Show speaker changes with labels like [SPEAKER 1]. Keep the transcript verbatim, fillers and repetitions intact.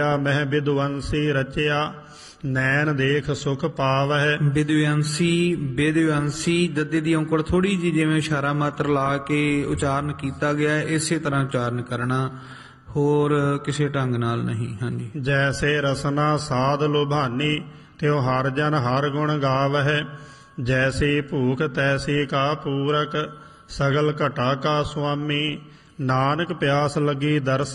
[SPEAKER 1] ਮਹਿ ਵਿਦਵੰਸੀ ਰਚਿਆ ਨੈਣ ਦੇਖ ਸੁਖ ਪਾਵਹਿ।
[SPEAKER 2] ਵਿਦਵੰਸੀ ਵਿਦਵੰਸੀ ਦੱਦੇ ਦੀ ਔਂਕੜ ਥੋੜੀ ਜਿਹੀ ਜਿਵੇਂ ਇਸ਼ਾਰਾ ਮਾਤਰ ਲਾ ਕੇ ਉਚਾਰਨ ਕੀਤਾ ਗਿਆ ਹੈ, ਇਸੇ ਤਰ੍ਹਾਂ ਉਚਾਰਨ ਕਰਨਾ, ਹੋਰ ਕਿਸੇ ਢੰਗ ਨਾਲ ਨਹੀਂ। ਹਾਂਜੀ।
[SPEAKER 1] ਜੈਸੇ ਰਸਨਾ ਸਾਧ ਲੁਭਾਨੀ ਤਿਉ ਹਰ ਜਨ ਹਰ ਗੁਣ ਗਾਵਹਿ। ਜੈਸੀ ਭੂਖ ਤੈਸੀ ਕਾ ਪੂਰਕ ਸਗਲ ਘਟਾ ਕਾ ਸੁਆਮੀ। ਨਾਨਕ ਪਿਆਸ ਲੱਗੀ ਦਰਸ